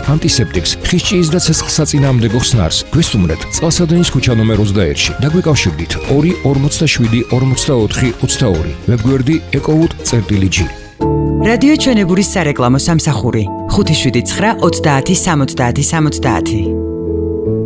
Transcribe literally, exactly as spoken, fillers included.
ანტისეპტიკს, ხისჭიის და ცეცხლსაწინააღმდეგო ხსნარს. გვესტუმრეთ წყალსადენის ქუჩა ნომერ ოცდაერთში. დაგვიკავშირდით ორი ორმოცდაშვიდი ორმოცდაოთხი ოცდაორი. ვებგვერდი ეკოუთ წერტილი ჯი. რადიო ჩვენებურის სარეკლამო სამსახური ხუთი შვიდი ცხრა ოცდაათი სამოცდაათი სამოცდაათი.